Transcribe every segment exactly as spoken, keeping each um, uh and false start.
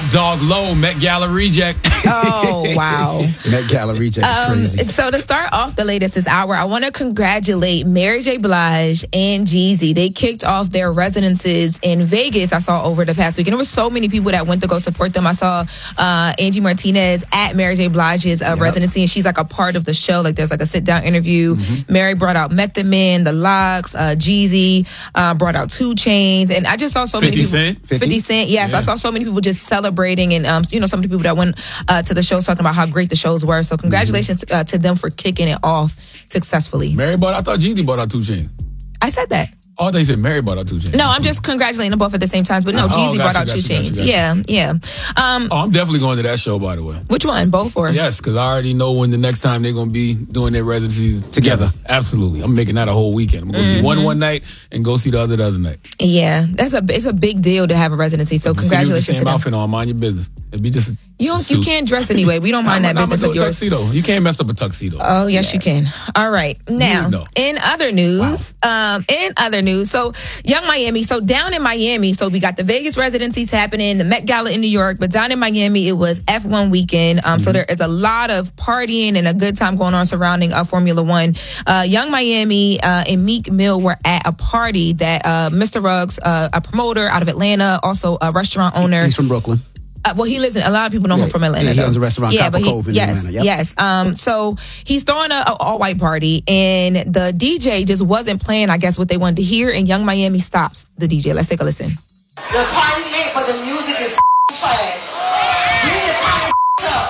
Top Dog Low, Met Gala reject. Oh, wow. Met Gala reject is Um, crazy. so to start off the latest this hour, I want to congratulate Mary J. Blige and Jeezy. They kicked off their residences in Vegas, I saw over the past week. And there were so many people that went to go support them. I saw uh, Angie Martinez at Mary J. Blige's uh, yep. residency, and she's like a part of the show. Like there's like a sit-down interview. Mm-hmm. Mary brought out Method Man, The Lox, uh, Jeezy, uh, brought out two Chainz. And I just saw so many people. Cent? fifty, fifty Cent, yes. Yeah. I saw so many people just celebrating, and um, you know, some of the people that went uh, to the show talking about how great the shows were. So congratulations mm-hmm. uh, to them for kicking it off successfully. Mary bought, I thought Jeezy bought out two Chainz. I said that. Oh, they said Mary bought out two Chainz. No, I'm just congratulating them both at the same time. But no, oh, Jeezy brought out you, two Chainz. You, yeah, yeah. Um, oh, I'm definitely going to that show, by the way. Which one? Both or? Yes, because I already know when the next time they're going to be doing their residencies together. together. Absolutely. I'm making that a whole weekend. I'm going to mm-hmm. see one one night and go see the other the other night. Yeah, that's a it's a big deal to have a residency. So congratulations the same to them. outfit on, mind your business. It'd be just a you don't, you can't dress anyway. We don't mind that I'm, business I'm of yours. Tuxedo. You can't mess up a tuxedo. Oh yes, yeah. you can. All right. Now, know. in other news, wow. um, in other news, so Young Miami. So down in Miami, so we got the Vegas residencies happening, the Met Gala in New York, but down in Miami, it was F one weekend. Um, mm-hmm. So there is a lot of partying and a good time going on surrounding uh, Formula One. Uh, Young Miami uh, and Meek Mill were at a party that uh, Mister Ruggs, uh, a promoter out of Atlanta, also a restaurant owner. He's from Brooklyn. Uh, well, he lives in, a lot of people know yeah, him from Atlanta. Yeah, he though. owns a restaurant, yeah, Copper but he, Cove in yes, Atlanta. Yep. Yes, um, so he's throwing a, a all-white party, and the D J just wasn't playing, I guess, what they wanted to hear, and Young Miami stops the D J. Let's take a listen. The party lit, but the music is trash. Bring the party up.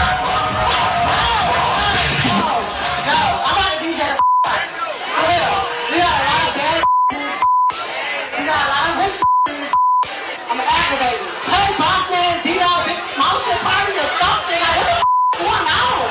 No, no, I'm not a D J. For real. We got a lot of bad We got a lot of good in this I'm aggravated. Hey, boss man, D R, big motion party or something. Like, what the f going on?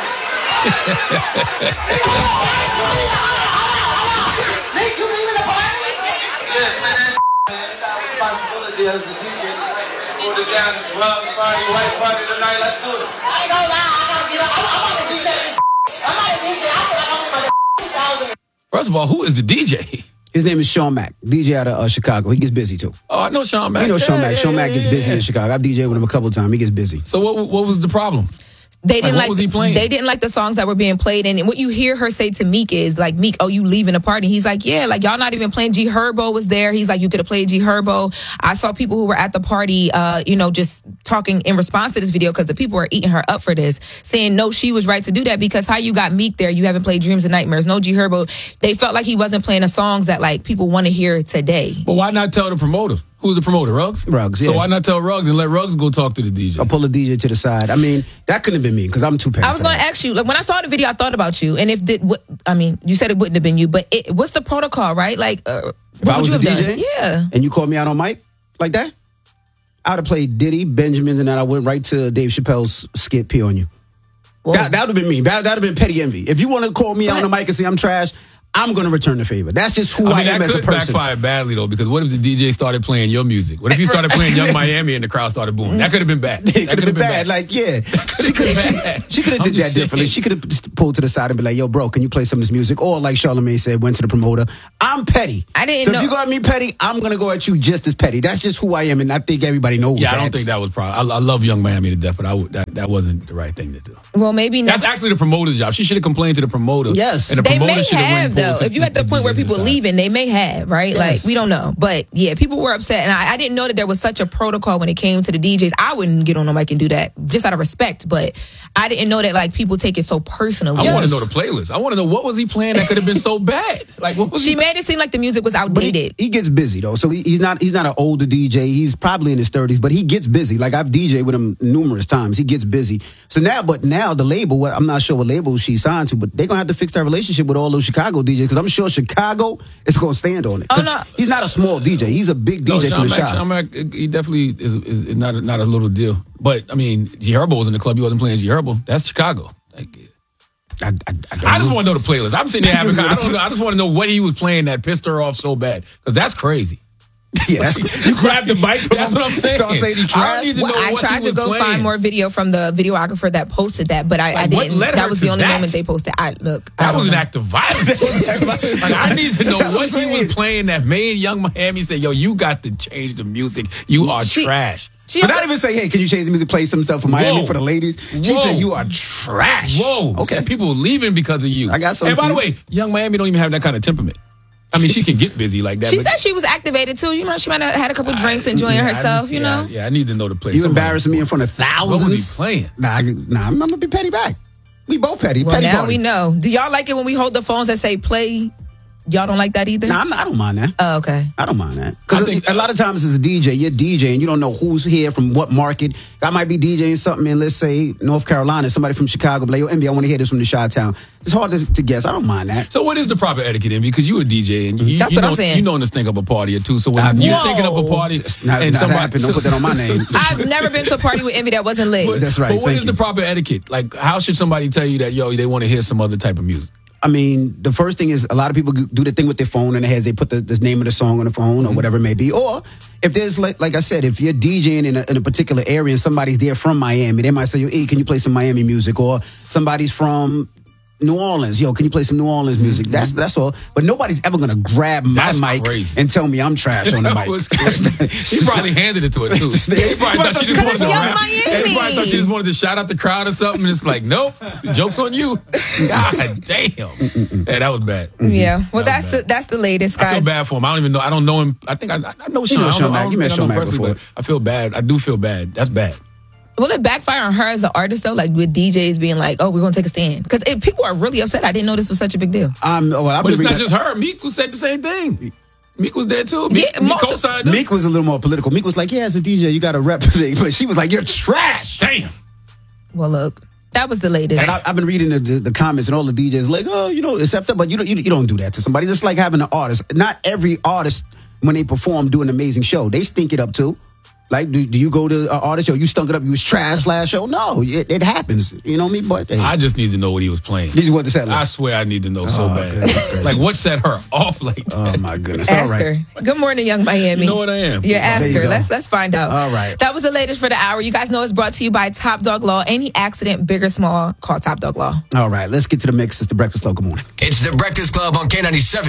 Nick, you leaving the party? Yeah, man, that's man. You got responsibility as the D J. Hold it down, this Ruggs party, white party tonight. Let's do it. I ain't gonna lie, I gotta get up. I'm, I'm not a D J. I'm not a D J. I feel like I'm in my two thousand. First of all, who is the D J? His name is Sean Mack, D J out of uh, Chicago. He gets busy too. Oh, I know Sean Mack. You know Sean yeah, Mack. yeah, Sean Mack yeah, gets yeah, busy yeah. in Chicago. I've D J'd with him a couple of times. He gets busy. So what what was the problem? They didn't like, like, what was he playing? They didn't like the songs that were being played, and what you hear her say to Meek is like, "Meek, oh, you leaving the party?" He's like, "Yeah, like y'all not even playing." G Herbo was there. He's like, "You could have played G Herbo." I saw people who were at the party, uh, you know, just talking in response to this video because the people were eating her up for this, saying no, she was right to do that because how you got Meek there, you haven't played Dreams and Nightmares, no G Herbo. They felt like he wasn't playing the songs that like people want to hear today. But why not tell the promoter? Who's the promoter? Ruggs? Ruggs, yeah. So why not tell Ruggs and let Ruggs go talk to the D J? I'll pull the D J to the side. I mean, that couldn't have been me because I'm too petty. I was going to ask you, like when I saw the video, I thought about you, and if did, what, I mean, you said it wouldn't have been you, but it, what's the protocol, right? Like, uh, if what I would was you have a D J, done? Yeah. And you called me out on mic like that, I would have played Diddy, Benjamins, and then I went right to Dave Chappelle's skit P on you. Whoa. That that would have been me. That that would have been petty envy. If you want to call me but, out on the mic and say I'm trash, I'm going to return the favor. That's just who I, I mean, am as a person. That could backfire badly, though, because what if the D J started playing your music? What if you started playing Young Miami and the crowd started booing? That could have been bad. It could have been, been bad. bad. Like, yeah. She could have she, she could have did that saying. differently. She could have pulled to the side and be like, yo, bro, can you play some of this music? Or like Charlamagne said, went to the promoter. I'm petty. I didn't so know. if you go at me petty, I'm going to go at you just as petty. That's just who I am, and I think everybody knows Yeah, that. I don't think that was probably. I, I love Young Miami to death, but I would, that, that wasn't the right thing to do. Well, maybe That's next. actually the promoter's job. She should have complained to the promoter. Yes. And the They promoter may should have, went though. If you at the point where people are leaving, they may have, right? Yes. Like, we don't know. But, yeah, people were upset. And I, I didn't know that there was such a protocol when it came to the D Js. I wouldn't get on the mic and do that, just out of respect. But I didn't know that, like, people take it so personally. I yes. want to know the playlist. I want to know what was he playing that could have been so bad. Like, what was She he made it seem like the music was outdated. He, he gets busy though, so he, he's not he's not an older D J. He's probably in his thirties, but he gets busy. Like I've D J'd with him numerous times. He gets busy. So now, but now the label, what I'm not sure what label she's signed to, but they're gonna have to fix that relationship with all those Chicago D Js because I'm sure Chicago is gonna stand on it. Oh, no. He's not a small D J. He's a big D J no, from the Sean Mack, shop. Sean Mack, he definitely is, is, is not a, not a little deal. But I mean, G Herbo was in the club. He wasn't playing G Herbo. That's Chicago. Like, I, I, I, I just want to know the playlist. I'm sitting there having. I don't know. I just want to know what he was playing that pissed her off so bad because that's crazy. Yeah, that's, you grab the mic. That's what I'm saying. Start saying he trash. I don't need to know Well, I what tried he to go was find playing. more video from the videographer that posted that, but I, Like, I what didn't. led That her was to the only that? moment they posted. I look. I That don't was an know. act of violence. Like, I need to know That's what what I'm he was saying. playing that made Young Miami say, yo, you got to change the music. You are She- trash. She But not also- even say, hey, can you change the music, play some stuff for Miami Whoa. for the ladies? She Whoa. said, you are trash. Whoa. Okay. People leaving because of you. I got something And by for the you. way, Young Miami don't even have that kind of temperament. I mean, she can get busy like that. She but- said she was activated too. You know, she might have had a couple drinks, enjoying Yeah, I herself. just- you yeah, know. Yeah, I need to know the place. You Somebody- embarrassing me in front of thousands. What was he playing? Nah, I, nah I'm, I'm going to be petty back. We both petty. Well, petty now party. we know. Do y'all like it when we hold the phones that say play? Y'all don't like that either? Nah, I'm, I don't mind that. Oh, okay. I don't mind that. I Because think- a lot of times as a D J, you're DJing, you don't know who's here from what market. I might be DJing something in, let's say, North Carolina. Somebody from Chicago be like, yo, Envy, I want to hear this from the Chi-Town. It's hard to, to guess. I don't mind that. So what is the proper etiquette in? Because you a D J and you, That's you what know, I'm saying. You know to stink up a party or two. So when I've- you're Whoa. stinking up a party not- and not somebody happened. Don't put that on my name. I've never been to a party with Envy that wasn't lit. But- That's right, But what thank is the you. proper etiquette? Like, how should somebody tell you that, yo, they want to hear some other type of music? I mean, the first thing is a lot of people do the thing with their phone in their heads. They put the, the name of the song on the phone or whatever it may be. Or if there's, like, like I said, if you're DJing in a, in a particular area and somebody's there from Miami, they might say, yo, hey, can you play some Miami music? Or somebody's from New Orleans. Yo, can you play some New Orleans music? That's that's all. But nobody's ever going to grab my That's mic crazy. and tell me I'm trash on the That mic. was crazy. She probably handed it to her, too. He probably thought she just Because wanted to it's Young rap. Miami. He probably thought she just wanted to shout out the crowd or something. And it's like, nope, the joke's on you. God damn. Yeah, that was bad. Yeah. Well, That that's was the bad. that's the latest, I feel guys. bad for him. I don't even know. I don't know him. I think I, I know Sean. know I don't Sean know- I Mac. don't You met think I Sean know Mac personally, before. but I feel bad. I do feel bad. That's bad. Will it backfire on her as an artist though? Like with D Js being like, "Oh, we're gonna take a stand," because people are really upset. I didn't know this was such a big deal. Um, well, I've But been it's not reading- just her. Meek was said the same thing. Meek was there too. Meek, Yeah, Meek multi- co-signed him. Meek was a little more political. Meek was like, yeah, as a D J, you got to rep thing. But she was like, you're trash. Damn. Well, look, that was the latest. And I, I've been reading the, the, the comments and all the D Js like, oh, you know, accept that, but you don't, you, you don't do that to somebody. It's like having an artist. Not every artist, when they perform, do an amazing show. They stink it up too. Like, do, do you go to an artist show? You stunk it up. You was trash last show. No, it, it happens. You know me, but hey, I just need to know what he was playing. you just want to say, I swear I need to know so Oh, bad. goodness Like, gracious. what set her off like that? oh my goodness. All Ask right. her. Good morning, Young Miami. You know what I am. Yeah, ask There you her. go. Let's let's find out. All right. That was the latest for the hour. You guys know it's brought to you by Top Dog Law. Any accident, big or small, call Top Dog Law. All right, let's get to the mix. It's the Breakfast Club. Good morning. It's the Breakfast Club on K ninety-seven.